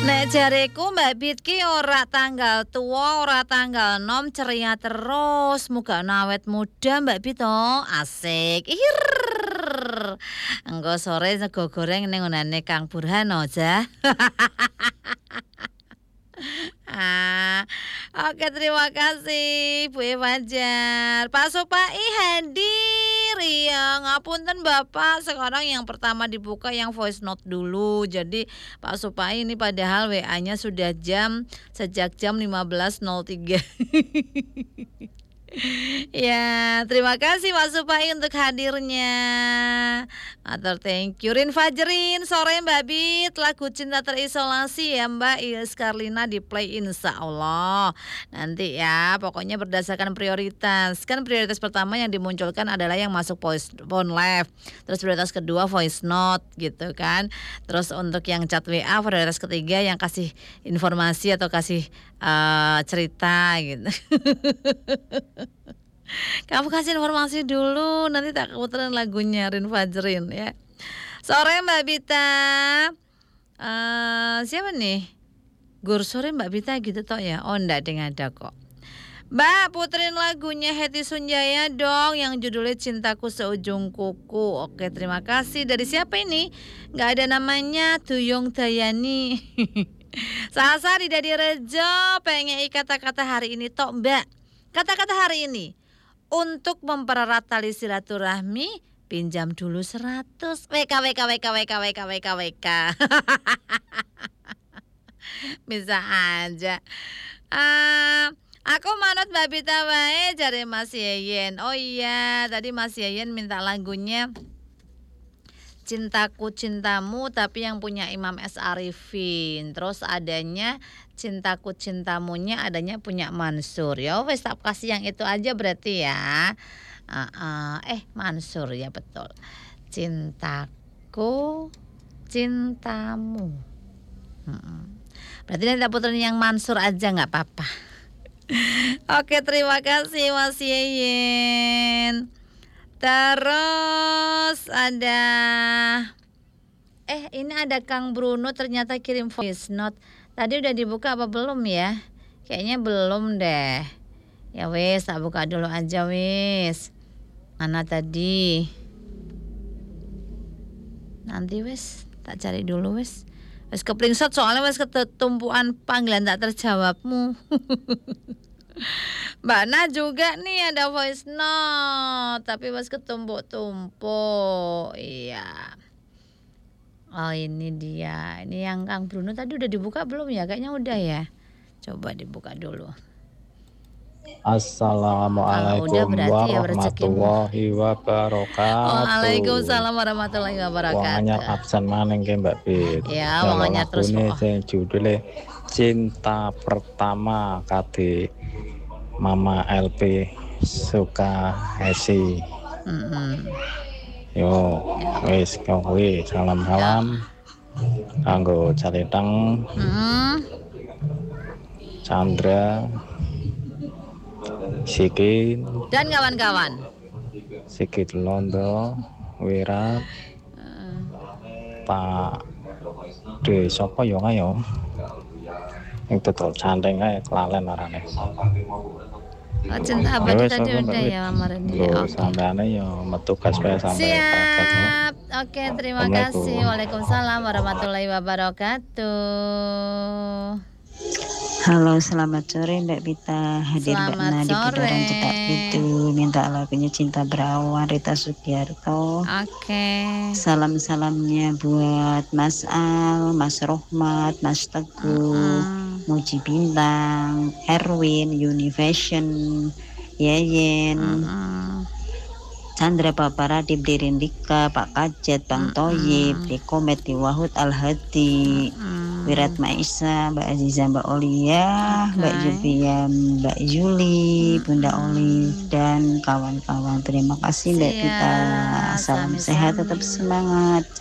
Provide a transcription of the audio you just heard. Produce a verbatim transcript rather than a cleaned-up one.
Nek jareku Mbak Bitki ora tanggal tua, ora tanggal nom, ceria terus, muga awet muda Mbak Bito, asik. Ir. Engko sore sego goreng ning ngonane Kang Burhan aja. Ah, oke terima kasih Bu Ewajar. Pak Supai hadir. Iya, ngapunten Bapak. Sekarang yang pertama dibuka yang voice note dulu. Jadi Pak Supai ini padahal W A-nya sudah jam sejak jam lima belas nol tiga. Ya, terima kasih Pak Supai untuk hadirnya. Atau thank you Rin Fajrin. Sore Mbak Bit, lagu Cinta Terisolasi ya Mbak Iis Karlina di play insya Allah. Nanti ya, pokoknya berdasarkan prioritas. Kan prioritas pertama yang dimunculkan adalah yang masuk voice phone live. Terus prioritas kedua voice note gitu kan. Terus untuk yang chat W A prioritas ketiga yang kasih informasi atau kasih uh, cerita gitu. Kamu kasih informasi dulu, nanti tak keputeran lagunya Rin Fajrin ya. Sore Mbak Bita. Uh, siapa nih? Gur sore Mbak Bita gitu toh ya. Oh enggak ada ada kok. Mbak puterin lagunya Hetty Sunjaya dong yang judulnya Cintaku Seujung Kuku. Oke terima kasih. Dari siapa ini? Nggak ada namanya. Tuyung Dayani. Sasa di Dadi Rejo. Pengen kata-kata hari ini tok Mbak. Kata-kata hari ini. Untuk mempererat tali silaturahmi, pinjam dulu seratus. W K W K W K W K W K W K W K. Bisa aja. Uh, aku manut Mbak Bita wae jare Mas Yeyen. Oh iya, tadi Mas Yeyen minta lagunya Cintaku Cintamu tapi yang punya Imam S. Arifin. Terus adanya Cintaku Cintamunya adanya punya Mansur. Ya wes tak kasih yang itu aja berarti ya. Uh, uh, eh Mansur ya betul. Cintaku Cintamu. Hmm. Berarti nanti puterin yang Mansur aja nggak apa-apa. Oke terima kasih Mas Yeyen. Terus ada Eh ini ada Kang Bruno ternyata kirim voice note. Tadi udah dibuka apa belum ya? Kayaknya belum deh. Ya wes tak buka dulu aja wes. Mana tadi? Nanti wes tak cari dulu wes. Wes keplingsot soalnya wes ketumpuan panggilan tak terjawabmu. Mbak Na juga nih ada voice note tapi pas ketumpuk-tumpuk. Iya. Oh ini dia. Ini yang Kang Bruno tadi udah dibuka belum ya? Kayaknya udah ya. Coba dibuka dulu. Assalamualaikum ya warahmatullahi wabarakatuh. Waalaikumsalam warahmatullahi wabarakatuh. Wanganya absen maning ke Mbak Bit. Ya wanganya terus kok. Judulnya Cinta Pertama Kade Mama L P Suka Hesi. Mm-hmm. Yo, wis kowe salam-salam. Kanggo Caleteng. Mm-hmm. Chandra. Sikit. Dan kawan-kawan. Sikit Londo, Wirat. Uh. Pak De sapa yo ayo. Yang tutul canteng ae kelalen arane. Oh, cinta abadi tadi udah ya Mama Reni. Oke. Sampeane yo metu gas wae sampai. Siap. Oke, terima kasih. Waalaikumsalam warahmatullahi wabarakatuh. Halo, selamat sore Mbak Bita. Hadir Mbak Na di Bundaran Cetak Bidu. Minta lagunya Cinta Berawan Rita Sugiarto. Oke. Okay. Salam-salamnya buat Mas Al, Mas Rohmat, Mas Teguh, uh-uh. Muji Bintang, Erwin, Unifashion, Yeyen, uh-uh. Chandra Papara, Dibdirin Dika, Pak Kajet, Bang uh-uh. Toyib, Dikomet, Wahud Al-Hadi, uh-uh. Wirat Maisa, Mbak Aziza, Mbak Olia, okay. Mbak Jupia, Mbak Juli, Bunda Oli, dan kawan-kawan. Terima kasih Mbak Bita. Salam sehat, tetap semangat.